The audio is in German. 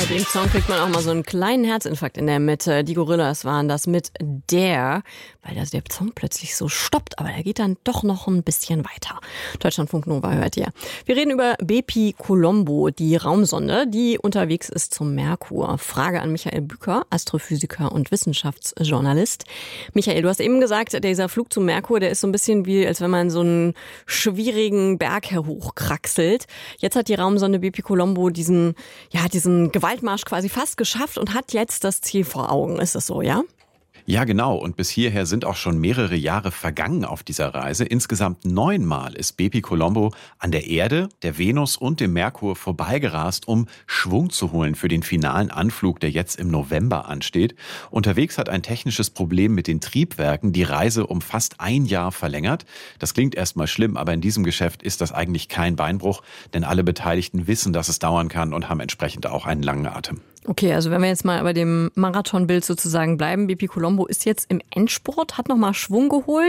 Bei dem Song kriegt man auch mal so einen kleinen Herzinfarkt in der Mitte. Die Gorillas waren das mit Dare, weil der Song plötzlich so stoppt, aber der geht dann doch noch ein bisschen weiter. Deutschlandfunk Nova hört ihr. Wir reden über Bepi Colombo, die Raumsonde, die unterwegs ist zum Merkur. Frage an Michael Bücker, Astrophysiker und Wissenschaftsjournalist. Michael, du hast eben gesagt, dieser Flug zum Merkur, der ist so ein bisschen wie, als wenn man so einen schwierigen Berg hochkraxelt. Jetzt hat die Raumsonde Bepi Colombo diesen Gewaltmarsch quasi fast geschafft und hat jetzt das Ziel vor Augen. Ist das so, ja? Ja, genau. Und bis hierher sind auch schon mehrere Jahre vergangen auf dieser Reise. Insgesamt 9-mal ist Bepi Colombo an der Erde, der Venus und dem Merkur vorbeigerast, um Schwung zu holen für den finalen Anflug, der jetzt im November ansteht. Unterwegs hat ein technisches Problem mit den Triebwerken die Reise um fast ein Jahr verlängert. Das klingt erstmal schlimm, aber in diesem Geschäft ist das eigentlich kein Beinbruch, denn alle Beteiligten wissen, dass es dauern kann und haben entsprechend auch einen langen Atem. Okay, also wenn wir jetzt mal bei dem Marathonbild sozusagen bleiben, Bepi Colombo ist jetzt im Endspurt, hat nochmal Schwung geholt.